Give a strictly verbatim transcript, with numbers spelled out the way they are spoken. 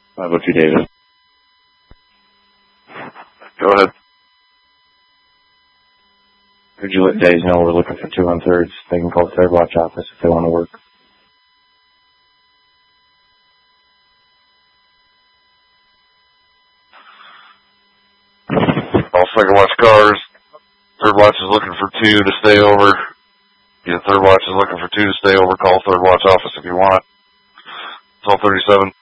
How about you, David? Go ahead. Could you let Days know we're looking for two on thirds? They can call the third watch office if they want to work. All second watch cars. Third watch is looking for two to stay over. Yeah, third watch is looking for two to stay over. Call third watch office if you want. twelve thirty-seven.